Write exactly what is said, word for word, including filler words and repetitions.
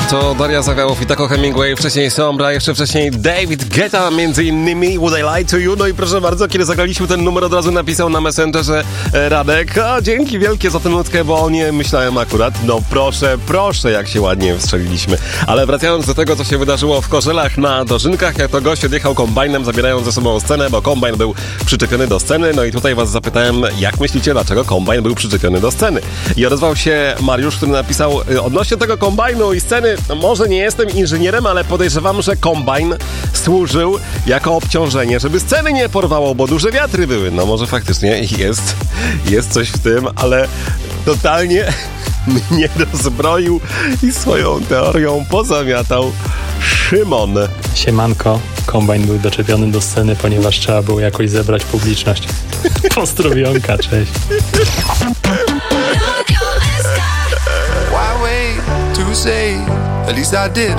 To Daria Zawiałow i Taco Hemingway, wcześniej Sombra, jeszcze wcześniej David Guetta, między innymi Would I Lie to You. No i proszę bardzo, kiedy zagraliśmy ten numer, od razu napisał na Messengerze e, Radek, a dzięki wielkie za tę nutkę, bo o nie myślałem akurat. No proszę, proszę, jak się ładnie wstrzeliliśmy. Ale wracając do tego, co się wydarzyło w Korzelach na Dożynkach, jak to gość odjechał kombajnem, zabierając ze sobą scenę, bo kombajn był przyczepiony do sceny. No i tutaj was zapytałem, jak myślicie, dlaczego kombajn był przyczepiony do sceny? I odezwał się Mariusz, który napisał, odnośnie tego kombajnu i sceny, no może nie jestem inżynierem, ale podejrzewam, że kombajn służył jako obciążenie, żeby sceny nie porwało, bo duże wiatry były. No może faktycznie jest, jest coś w tym, ale totalnie mnie rozbroił i swoją teorią pozamiatał Szymon. Siemanko, kombajn był doczepiony do sceny, ponieważ trzeba było jakoś zebrać publiczność. Pozdrowionka, cześć. Why wait to say, at least I did.